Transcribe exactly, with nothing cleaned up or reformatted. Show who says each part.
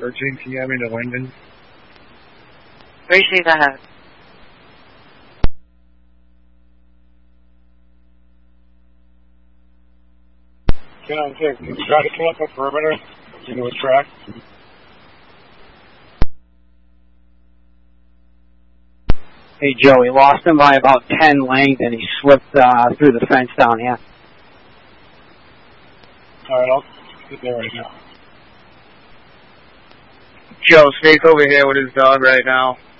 Speaker 1: thirteen P M into Linden.
Speaker 2: Receive ahead.
Speaker 1: ten on six. Try to pull up a perimeter into a track.
Speaker 3: Hey, Joe, we lost him by about ten length, and he slipped uh, through the fence down here.
Speaker 1: All right, I'll sit there right now.
Speaker 2: Joe, Snake's over here with his dog right now.